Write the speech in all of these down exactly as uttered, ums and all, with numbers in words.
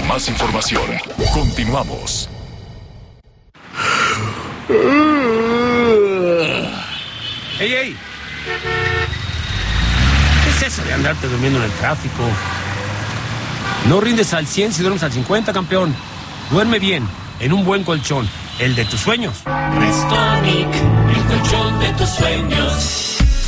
más información. Continuamos. ¡Ey, ey! ¿Qué es eso de andarte durmiendo en el tráfico? No rindes al cien si duermes al cincuenta, campeón. Duerme bien, en un buen colchón, el de tus sueños. Restonic, el colchón de tus sueños.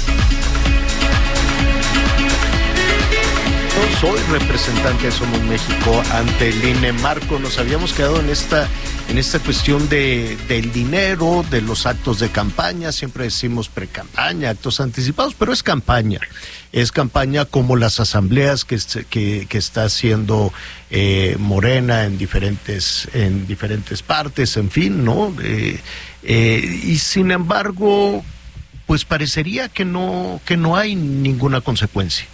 Soy representante de Somos México ante el I N E. Marco, nos habíamos quedado en esta en esta cuestión de del dinero, de los actos de campaña. Siempre decimos pre-campaña, actos anticipados, pero es campaña. Es campaña como las asambleas que, que, que está haciendo eh, Morena en diferentes en diferentes partes, en fin, ¿no? Eh, eh, y sin embargo, pues parecería que no que no hay ninguna consecuencia.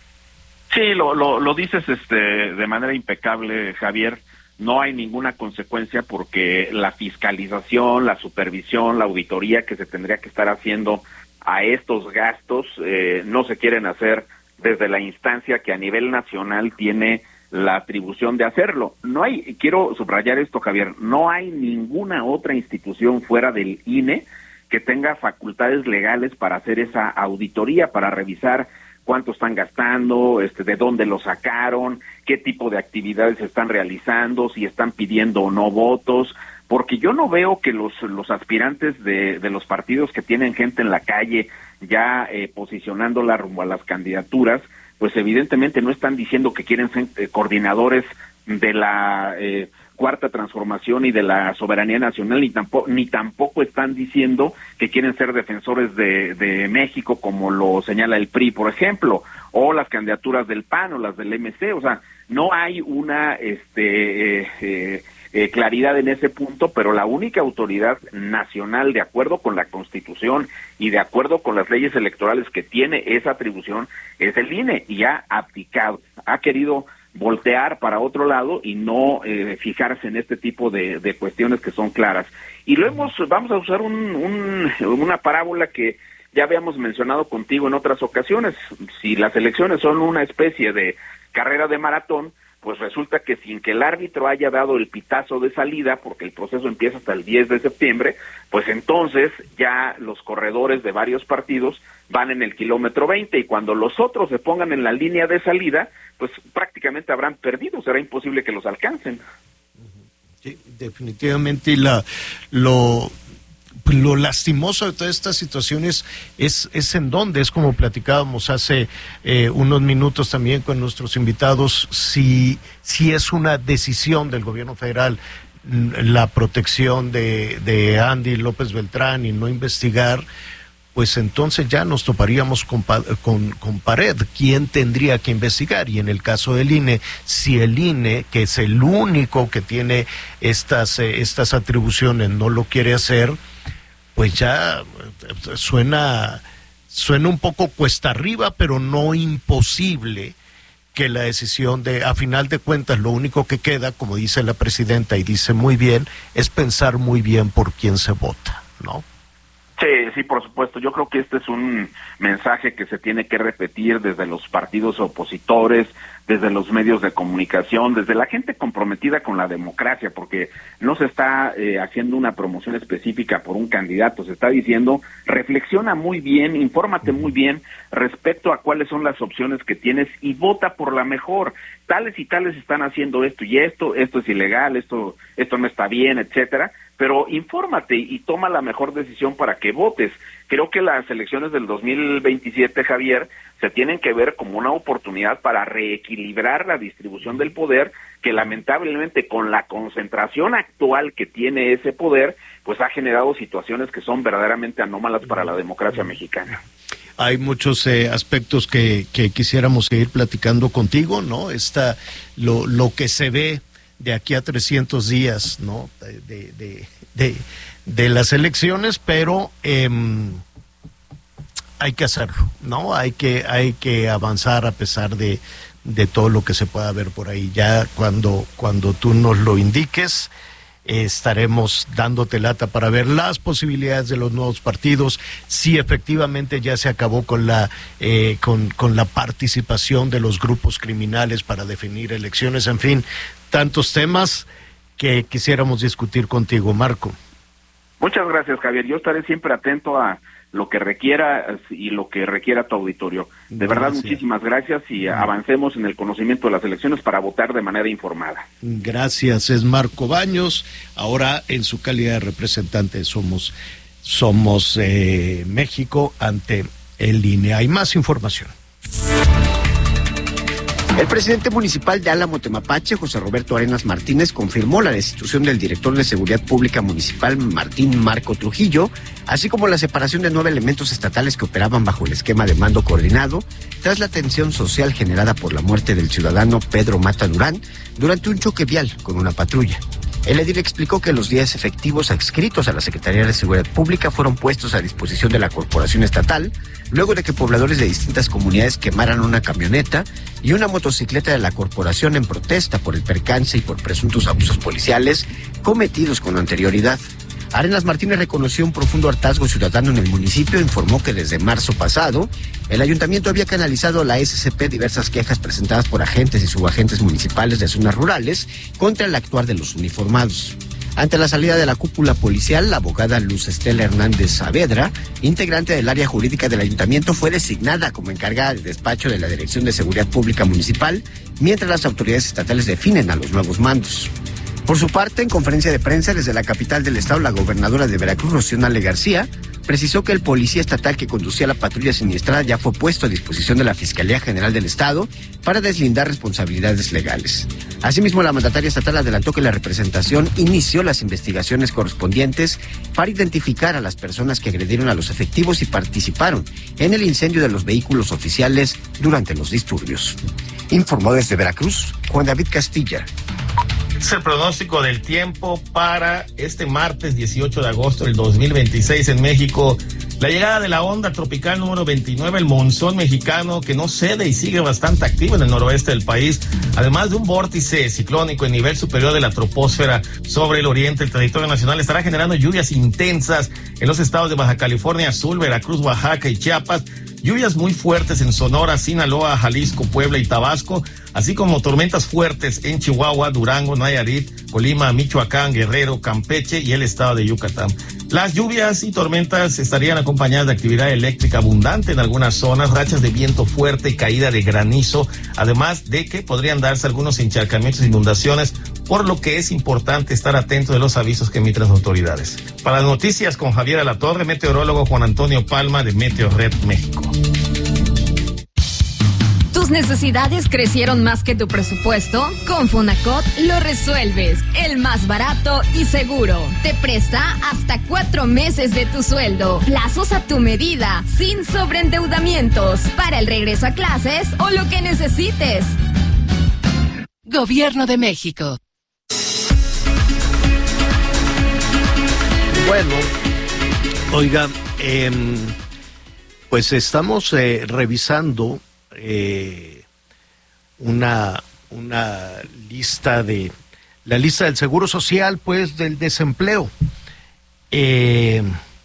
Sí, lo, lo, lo dices este, de manera impecable, Javier. No hay ninguna consecuencia porque la fiscalización, la supervisión, la auditoría que se tendría que estar haciendo a estos gastos eh, no se quieren hacer desde la instancia que a nivel nacional tiene la atribución de hacerlo. No hay, quiero subrayar esto, Javier, no hay ninguna otra institución fuera del I N E que tenga facultades legales para hacer esa auditoría, para revisar cuánto están gastando, este, de dónde lo sacaron, qué tipo de actividades están realizando, si están pidiendo o no votos, porque yo no veo que los los aspirantes de, de los partidos que tienen gente en la calle ya eh, posicionándola rumbo a las candidaturas, pues evidentemente no están diciendo que quieren ser eh, coordinadores de la eh, cuarta transformación y de la soberanía nacional, ni tampoco ni tampoco están diciendo que quieren ser defensores de, de México, como lo señala el P R I, por ejemplo, o las candidaturas del P A N o las del M C. O sea, no hay una este eh, eh, eh, claridad en ese punto, pero la única autoridad nacional, de acuerdo con la Constitución y de acuerdo con las leyes electorales que tiene esa atribución, es el I N E, y ha abdicado, ha querido voltear para otro lado y no eh, fijarse en este tipo de, de cuestiones que son claras. Y lo hemos, vamos a usar un, un, una parábola que ya habíamos mencionado contigo en otras ocasiones. Si las elecciones son una especie de carrera de maratón, pues resulta que sin que el árbitro haya dado el pitazo de salida, porque el proceso empieza hasta el diez de septiembre, pues entonces ya los corredores de varios partidos van en el kilómetro veinte, y cuando los otros se pongan en la línea de salida, pues prácticamente habrán perdido, será imposible que los alcancen. Sí, definitivamente, y la, lo... lo lastimoso de todas estas situaciones es, es en dónde, es como platicábamos hace eh, unos minutos también con nuestros invitados, si, si es una decisión del gobierno federal la protección de, de Andy López Beltrán y no investigar, pues entonces ya nos toparíamos con, con, con pared. ¿Quién tendría que investigar? Y en el caso del I N E, si el I N E, que es el único que tiene estas, eh, estas atribuciones, no lo quiere hacer, pues ya suena, suena un poco cuesta arriba, pero no imposible que la decisión de, a final de cuentas, lo único que queda, como dice la presidenta y dice muy bien, es pensar muy bien por quién se vota, ¿no? Sí, sí, por supuesto. Yo creo que este es un mensaje que se tiene que repetir desde los partidos opositores, desde los medios de comunicación, desde la gente comprometida con la democracia, porque no se está eh, haciendo una promoción específica por un candidato, se está diciendo, reflexiona muy bien, infórmate muy bien respecto a cuáles son las opciones que tienes y vota por la mejor. Tales y tales están haciendo esto y esto, esto es ilegal, esto, esto no está bien, etcétera. Pero infórmate y toma la mejor decisión para que votes. Creo que las elecciones del dos mil veintisiete, Javier, se tienen que ver como una oportunidad para reequilibrar la distribución del poder, que lamentablemente con la concentración actual que tiene ese poder, pues ha generado situaciones que son verdaderamente anómalas para la democracia mexicana. Hay muchos eh, aspectos que, que quisiéramos seguir platicando contigo, ¿no? Esta, lo, lo que se ve de aquí a trescientos días, ¿no? De, de, de, de las elecciones, pero eh, hay que hacerlo, ¿no? Hay que, hay que avanzar a pesar de, de todo lo que se pueda ver por ahí. Ya cuando, cuando tú nos lo indiques, eh, estaremos dándote lata para ver las posibilidades de los nuevos partidos, si efectivamente ya se acabó con la eh, con, con la participación de los grupos criminales para definir elecciones, en fin, tantos temas que quisiéramos discutir contigo, Marco. Muchas gracias, Javier. Yo estaré siempre atento a lo que requiera y lo que requiera tu auditorio. De verdad, gracias. Muchísimas gracias y avancemos en el conocimiento de las elecciones para votar de manera informada. Gracias, es Marco Baños. Ahora, en su calidad de representante, somos, somos eh, México ante el I N E. Hay más información. El presidente municipal de Álamo Temapache, José Roberto Arenas Martínez, confirmó la destitución del director de Seguridad Pública Municipal, Martín Marco Trujillo, así como la separación de nueve elementos estatales que operaban bajo el esquema de mando coordinado, tras la tensión social generada por la muerte del ciudadano Pedro Mata Durán durante un choque vial con una patrulla. El edil explicó que los días efectivos adscritos a la Secretaría de Seguridad Pública fueron puestos a disposición de la Corporación Estatal, luego de que pobladores de distintas comunidades quemaran una camioneta y una motocicleta de la corporación en protesta por el percance y por presuntos abusos policiales cometidos con anterioridad. Arenas Martínez reconoció un profundo hartazgo ciudadano en el municipio e informó que desde marzo pasado el ayuntamiento había canalizado a la S C P diversas quejas presentadas por agentes y subagentes municipales de zonas rurales contra el actuar de los uniformados. Ante la salida de la cúpula policial, la abogada Luz Estela Hernández Saavedra, integrante del área jurídica del ayuntamiento, fue designada como encargada de despacho de la Dirección de Seguridad Pública Municipal, mientras las autoridades estatales definen a los nuevos mandos. Por su parte, en conferencia de prensa desde la capital del estado, la gobernadora de Veracruz, Rocío Nale García, precisó que el policía estatal que conducía la patrulla siniestrada ya fue puesto a disposición de la Fiscalía General del Estado para deslindar responsabilidades legales. Asimismo, la mandataria estatal adelantó que la representación inició las investigaciones correspondientes para identificar a las personas que agredieron a los efectivos y participaron en el incendio de los vehículos oficiales durante los disturbios. Informó desde Veracruz, Juan David Castilla. Es el pronóstico del tiempo para este martes dieciocho de agosto del dos mil veintiséis en México. La llegada de la onda tropical número veintinueve, el monzón mexicano, que no cede y sigue bastante activo en el noroeste del país, además de un vórtice ciclónico en nivel superior de la troposfera sobre el oriente del territorio nacional, estará generando lluvias intensas en los estados de Baja California Sur, Veracruz, Oaxaca y Chiapas. Lluvias muy fuertes en Sonora, Sinaloa, Jalisco, Puebla y Tabasco, así como tormentas fuertes en Chihuahua, Durango, Nayarit, Colima, Michoacán, Guerrero, Campeche y el estado de Yucatán. Las lluvias y tormentas estarían acompañadas de actividad eléctrica abundante en algunas zonas, rachas de viento fuerte y caída de granizo, además de que podrían darse algunos encharcamientos e inundaciones, por lo que es importante estar atento de los avisos que emiten las autoridades. Para las noticias con Javier Alatorre, meteorólogo Juan Antonio Palma de Meteorred México. ¿Tus necesidades crecieron más que tu presupuesto? Con Fonacot lo resuelves. El más barato y seguro. Te presta hasta cuatro meses de tu sueldo. Plazos a tu medida, sin sobreendeudamientos. Para el regreso a clases o lo que necesites. Gobierno de México. Bueno, oiga, eh, pues estamos eh, revisando eh, una, una lista de, la lista del Seguro Social, pues, del desempleo. Eh,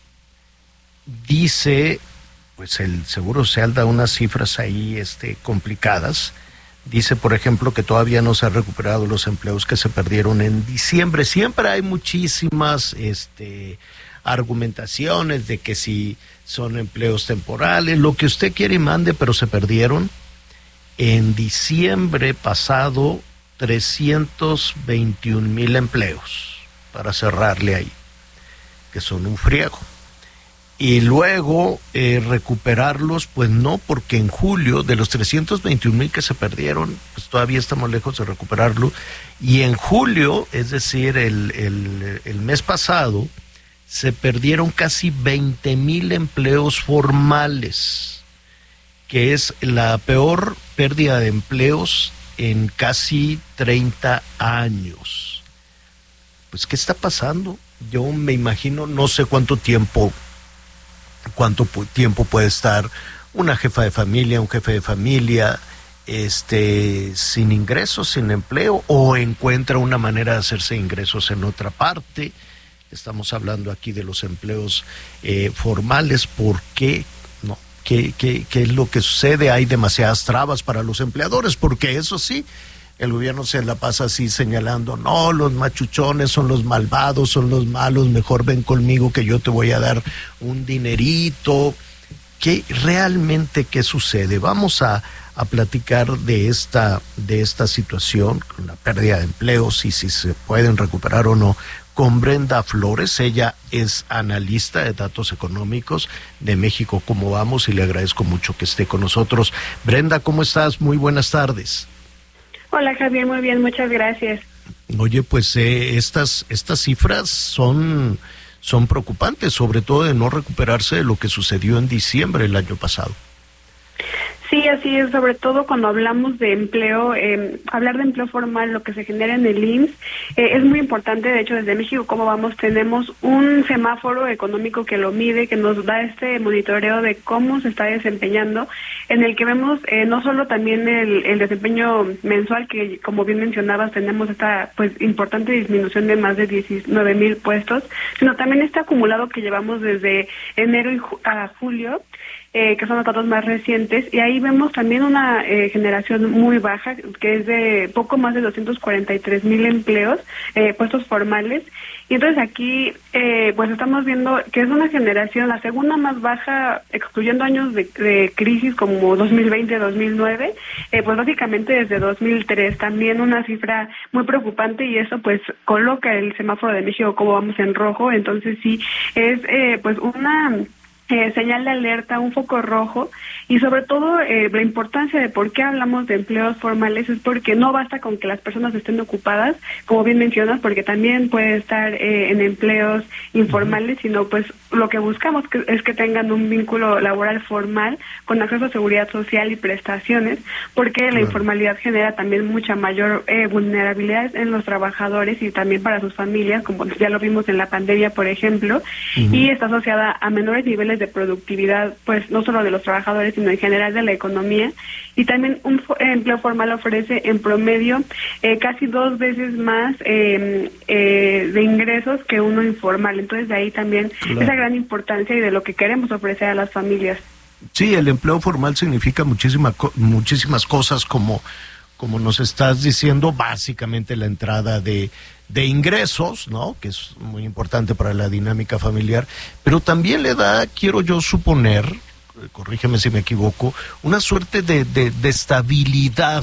dice, pues el Seguro Social da unas cifras ahí este, complicadas. Dice, por ejemplo, que todavía no se han recuperado los empleos que se perdieron en diciembre. Siempre hay muchísimas este, argumentaciones de que si son empleos temporales, lo que usted quiere y mande, pero se perdieron. En diciembre pasado, trescientos veintiún mil empleos, para cerrarle ahí, que son un friego. Y luego eh, recuperarlos, pues no, porque en julio, de los trescientos veintiún mil que se perdieron, pues todavía estamos lejos de recuperarlo. Y en julio, es decir, el, el, el mes pasado, se perdieron casi veinte mil empleos formales, que es la peor pérdida de empleos en casi treinta años. Pues, ¿qué está pasando? Yo me imagino, no sé cuánto tiempo... cuánto tiempo puede estar una jefa de familia, un jefe de familia, este, sin ingresos, sin empleo, o encuentra una manera de hacerse ingresos en otra parte. Estamos hablando aquí de los empleos eh, formales. ¿Por qué? No. ¿Qué, qué, ¿Qué es lo que sucede? Hay demasiadas trabas para los empleadores, porque eso sí, el gobierno se la pasa así señalando, no, los machuchones son los malvados, son los malos, mejor ven conmigo que yo te voy a dar un dinerito. ¿Qué realmente qué sucede? Vamos a, a platicar de esta, de esta situación, con la pérdida de empleos y si se pueden recuperar o no, con Brenda Flores. Ella es analista de datos económicos de México Cómo Vamos, y le agradezco mucho que esté con nosotros. Brenda, ¿cómo estás? Muy buenas tardes. Hola Javier, muy bien, muchas gracias. Oye, pues eh, estas, estas cifras son... son preocupantes, sobre todo de no recuperarse de lo que sucedió en diciembre del año pasado. Sí, así es, sobre todo cuando hablamos de empleo, eh, hablar de empleo formal, lo que se genera en el I M S S, eh, es muy importante. De hecho, desde México Cómo Vamos tenemos un semáforo económico que lo mide, que nos da este monitoreo de cómo se está desempeñando, en el que vemos eh, no solo también el, el desempeño mensual, que como bien mencionabas tenemos esta pues importante disminución de más de diecinueve mil puestos, sino también este acumulado que llevamos desde enero y ju- a julio, Eh, que son los datos más recientes, y ahí vemos también una eh, generación muy baja, que es de poco más de doscientos cuarenta y tres mil empleos, eh, puestos formales, y entonces aquí eh, pues estamos viendo que es una generación, la segunda más baja, excluyendo años de, de crisis como dos mil veinte, dos mil nueve, eh, pues básicamente desde dos mil tres, también una cifra muy preocupante, y eso pues coloca el semáforo de México Cómo Vamos en rojo. Entonces sí, es eh, pues una... Eh, señal de alerta, un foco rojo, y sobre todo eh, la importancia de por qué hablamos de empleos formales es porque no basta con que las personas estén ocupadas, como bien mencionas, porque también puede estar eh, en empleos informales, sino pues lo que buscamos que, es que tengan un vínculo laboral formal con acceso a seguridad social y prestaciones, porque la claro. informalidad genera también mucha mayor eh, vulnerabilidad en los trabajadores y también para sus familias, como ya lo vimos en la pandemia, por ejemplo, uh-huh. y está asociada a menores niveles de productividad, pues no solo de los trabajadores, sino en general de la economía. Y también un fo- empleo formal ofrece en promedio eh, casi dos veces más eh, eh, de ingresos que uno informal. Entonces de ahí también claro. esa gran importancia y de lo que queremos ofrecer a las familias. Sí, el empleo formal significa muchísima, muchísimas cosas, como como nos estás diciendo, básicamente la entrada de, de ingresos, ¿no? Que es muy importante para la dinámica familiar, pero también le da, quiero yo suponer, corrígeme si me equivoco, una suerte de, de, de estabilidad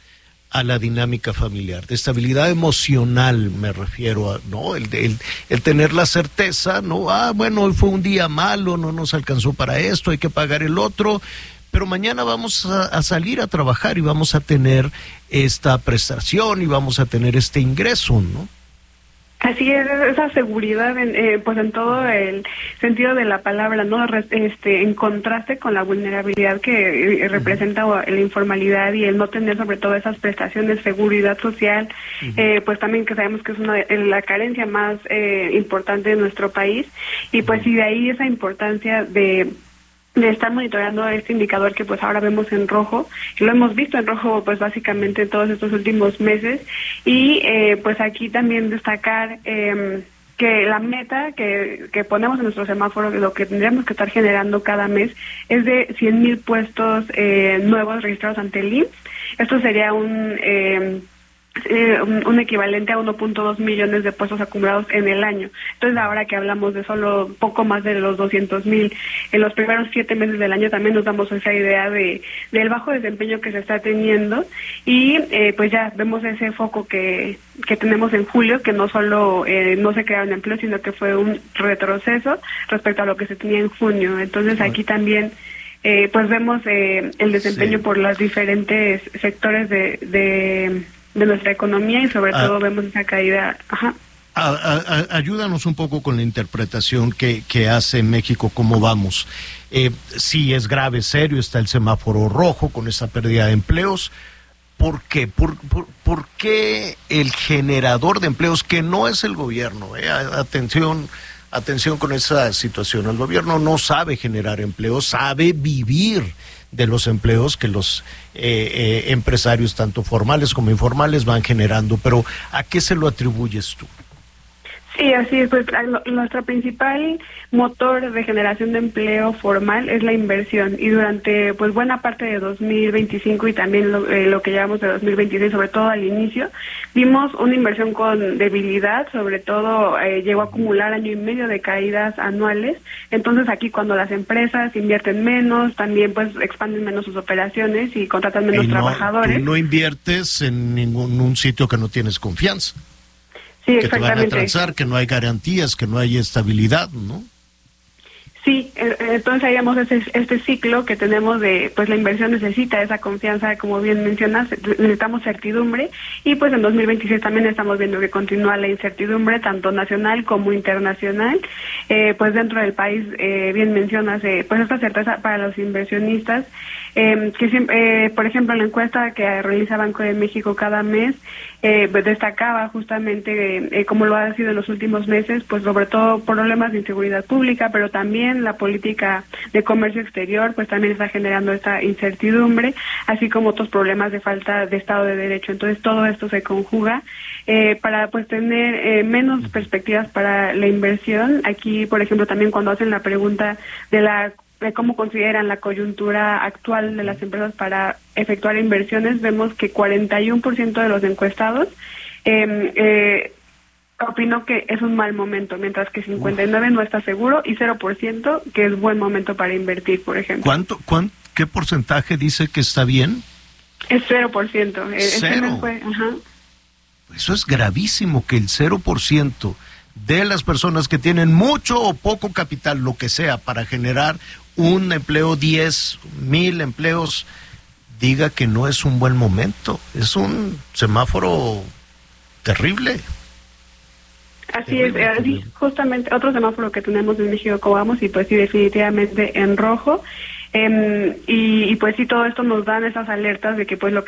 a la dinámica familiar, de estabilidad emocional me refiero a, ¿no? El, el, el tener la certeza, ¿no? Ah, bueno, hoy fue un día malo, no nos alcanzó para esto, hay que pagar el otro, pero mañana vamos a, a salir a trabajar y vamos a tener esta prestación y vamos a tener este ingreso, ¿no? Así es, esa seguridad en, eh, pues en todo el sentido de la palabra, ¿no? Este, en contraste con la vulnerabilidad que eh, representa uh-huh. la informalidad y el no tener sobre todo esas prestaciones, seguridad social, uh-huh. eh, pues también que sabemos que es una la carencia más eh, importante de nuestro país, y pues uh-huh. y de ahí esa importancia de de estar monitoreando este indicador que pues ahora vemos en rojo, y lo hemos visto en rojo pues básicamente todos estos últimos meses, y eh, pues aquí también destacar eh, que la meta que, que ponemos en nuestro semáforo, lo que tendríamos que estar generando cada mes, es de cien mil puestos eh, nuevos registrados ante el I M S S. Esto sería un... Eh, Eh, un, un equivalente a uno punto dos millones de puestos acumulados en el año. Entonces ahora que hablamos de solo poco más de los doscientos mil en los primeros siete meses del año, también nos damos esa idea de del bajo desempeño que se está teniendo, y eh, pues ya vemos ese foco que que tenemos en julio, que no solo eh, no se crearon empleos, sino que fue un retroceso respecto a lo que se tenía en junio. Entonces aquí también eh, pues vemos eh, el desempeño sí. por los diferentes sectores de, de de nuestra economía, y sobre ah, todo vemos esa caída. Ajá. A, a, ayúdanos un poco con la interpretación que, que hace México Cómo Vamos. Eh, sí, es grave, serio, está el semáforo rojo con esa pérdida de empleos. ¿Por qué? ¿Por, por, por qué el generador de empleos, que no es el gobierno? Eh? Atención, atención con esa situación. El gobierno no sabe generar empleos, sabe vivir de los empleos que los eh, eh, empresarios, tanto formales como informales, van generando. Pero ¿a qué se lo atribuyes tú? Sí, así es, pues nuestro principal motor de generación de empleo formal es la inversión, y durante pues buena parte de dos mil veinticinco y también lo, eh, lo que llevamos de dos mil veintiséis, sobre todo al inicio, vimos una inversión con debilidad, sobre todo eh, llegó a acumular año y medio de caídas anuales. Entonces aquí, cuando las empresas invierten menos, también pues expanden menos sus operaciones y contratan menos y no, trabajadores. Tú no inviertes en ningún un sitio que no tienes confianza. Sí, que te van a exactamente. transar, que no hay garantías, que no hay estabilidad, ¿no? Sí, entonces ahí vemos este, este ciclo que tenemos de, pues la inversión necesita esa confianza, como bien mencionas, necesitamos certidumbre, y pues en dos mil veintiséis también estamos viendo que continúa la incertidumbre, tanto nacional como internacional. Eh, pues dentro del país, eh, bien mencionas, eh, pues esta certeza para los inversionistas, eh, que siempre, eh, por ejemplo, la encuesta que realiza Banco de México cada mes, eh, pues destacaba justamente, eh, como lo ha sido en los últimos meses, pues sobre todo problemas de inseguridad pública, pero también la política de comercio exterior pues también está generando esta incertidumbre, así como otros problemas de falta de Estado de Derecho. Entonces todo esto se conjuga eh, para pues tener eh, menos perspectivas para la inversión. Aquí, por ejemplo, también cuando hacen la pregunta de la de cómo consideran la coyuntura actual de las empresas para efectuar inversiones, vemos que cuarenta y uno por ciento de los encuestados eh, eh, opinó que es un mal momento, mientras que cincuenta y nueve por ciento no está seguro y cero por ciento que es buen momento para invertir, por ejemplo. ¿Cuánto, cuán, ¿Qué porcentaje dice que está bien? Es cero por ciento. Cero. Fue, ajá. Eso es gravísimo, que el cero por ciento de las personas que tienen mucho o poco capital, lo que sea, para generar un empleo, diez mil empleos, diga que no es un buen momento. Es un semáforo terrible. Así es, así, justamente otro semáforo que tenemos en México, como vamos, y pues sí, definitivamente en rojo. Eh, y, y pues sí, todo esto nos dan esas alertas de que pues lo que